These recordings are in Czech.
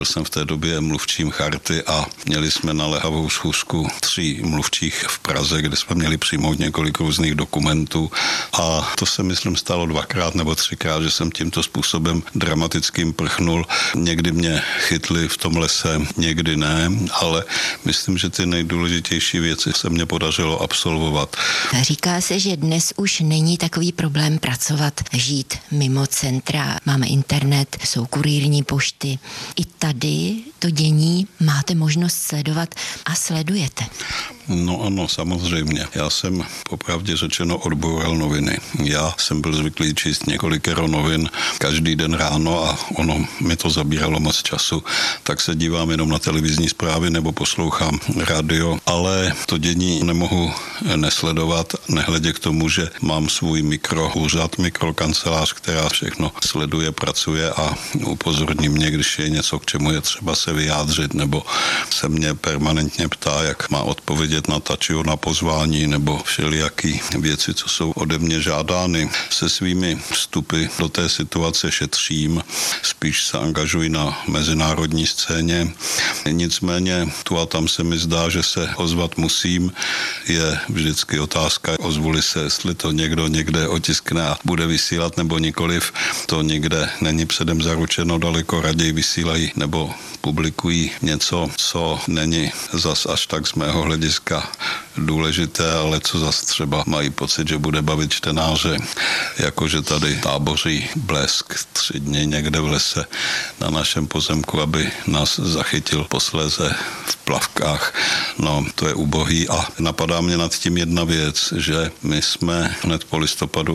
Byl jsem v té době mluvčím Charty a měli jsme naléhavou schůzku 3 mluvčích v Praze, kde jsme měli přijmout několik různých dokumentů a to se myslím stalo 2krát nebo 3krát, že jsem tímto způsobem dramatickým prchnul. Někdy mě chytli v tom lese, někdy ne, ale myslím, že ty nejdůležitější věci se mě podařilo absolvovat. Říká se, že dnes už není takový problém pracovat, žít mimo centra. Máme internet, jsou kurýrní pošty. I tady to dění máte možnost sledovat a sledujete. No ano, samozřejmě. Já jsem popravdě řečeno odboural noviny. Já jsem byl zvyklý číst několikero novin každý den ráno a ono mi to zabíralo moc času, tak se dívám jenom na televizní zprávy nebo poslouchám rádio, ale to dění nemohu nesledovat, nehledě k tomu, že mám svůj mikroúřad, mikrokancelář, která všechno sleduje, pracuje a upozorní mě, když je něco, k čemu je třeba se vyjádřit, nebo se mě permanentně ptá, jak má odpovědět na tačio, na pozvání, nebo všelijaký věci, co jsou ode mě žádány. Se svými vstupy do té situace šetřím, spíš se angažuji na mezinárodní scéně. Nicméně tu a tam se mi zdá, že se ozvat musím. Je vždycky otázka, ozvuli se, jestli to někdo někde otiskne a bude vysílat nebo nikoliv. To nikde není předem zaručeno, daleko raději vysílají nebo publikují něco, co není zas až tak z mého hlediska důležité, ale co zas třeba mají pocit, že bude bavit čtenáře, jakože tady táboří Blesk 3 dny někde v lese na našem pozemku, aby nás zachytil posléze v plavkách. No, to je ubohý a napadá mě nad tím jedna věc, že my jsme hned po listopadu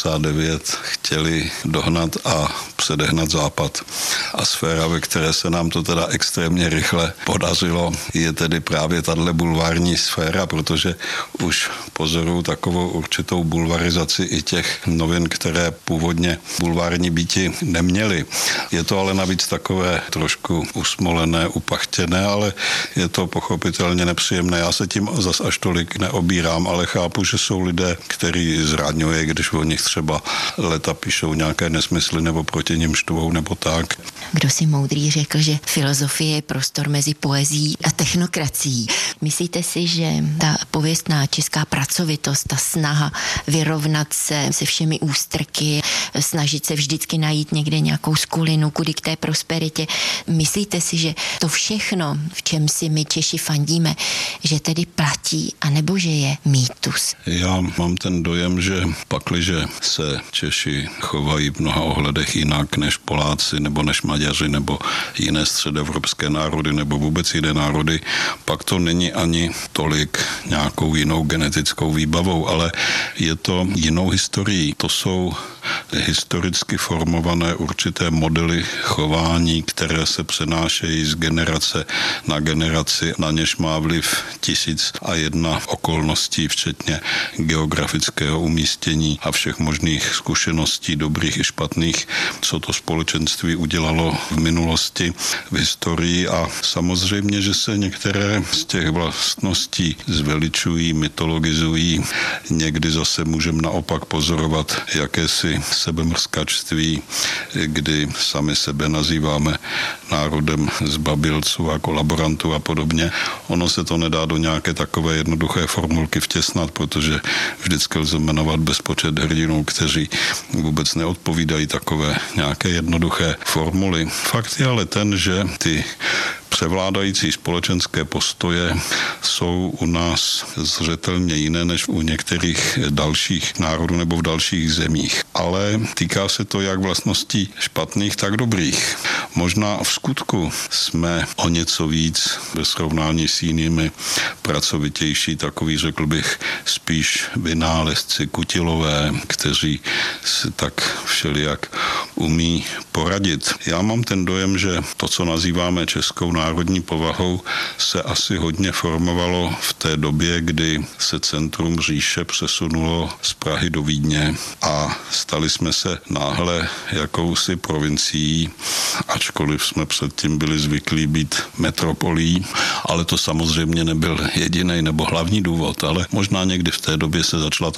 89 chtěli dohnat a předehnat Západ. A sféra, ve které se nám to teda extrémně rychle podařilo, je tedy právě tahle bulvární sféra, protože už pozoruju takovou určitou bulvarizaci i těch novin, které původně bulvární býti neměly. Je to ale navíc takové trošku usmolené, upachtěné, ale je to pochopitelně nepříjemné. Já se tím zas až tolik neobírám, ale chápu, že jsou lidé, který zraňuje, když o nich třeba leta píšou nějaké nesmysly nebo proti nim štvou nebo tak. Kdo si moudrý řekl, že filozofie je prostor mezi poezií a technokracií. Myslíte si, že ta pověstná česká pracovitost, ta snaha vyrovnat se všemi ústrky, snažit se vždycky najít někde nějakou skulinu, kudy k té prosperitě. Myslíte si, že to všechno, v čem si my Češi fandíme, že tedy platí, anebo že je mýtus? Já mám ten dojem, že pakliže se Češi chovají v mnoha ohledech jinak než Poláci, nebo než Maďaři, nebo jiné středoevropské národy, nebo vůbec jiné národy, pak to není ani tolik nějakou jinou genetickou výbavou, ale je to jinou historií. To jsou historicky formované určité modely chování, které se přenášejí z generace na generaci, na něž má vliv 1001 okolností, včetně geografického umístění a všech možných zkušeností, dobrých i špatných, co to společenství udělalo v minulosti, v historii a samozřejmě, že se některé z těch vlastností zveličují, mytologizují. Někdy zase můžeme naopak pozorovat jakési sebemrskačství, kdy sami sebe nazýváme národem zbabilců a kolaborantů a podobně. Ono se to nedá do nějaké takové jednoduché formulky vtěsnat, protože vždycky lze jmenovat bezpočet hrdinů, kteří vůbec neodpovídají takové nějaké jednoduché formuly. Fakt je ale ten, že ty převládající společenské postoje jsou u nás zřetelně jiné než u některých dalších národů nebo v dalších zemích. Ale týká se to jak vlastností špatných, tak dobrých. Možná v skutku jsme o něco víc ve srovnání s jinými pracovitější, takový řekl bych spíš vynálezci Kutilové, kteří si tak všelijak umí poradit. Já mám ten dojem, že to, co nazýváme českou národní povahou, se asi hodně formovalo v té době, kdy se centrum říše přesunulo z Prahy do Vídně a stali jsme se náhle jakousi provincií, ačkoliv jsme předtím byli zvyklí být metropolí, ale to samozřejmě nebyl jediný nebo hlavní důvod, ale možná někdy v té době se začala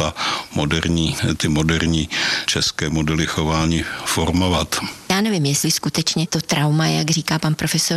ty moderní české modely chování formovat. Já nevím, jestli skutečně to trauma, jak říká pan profesor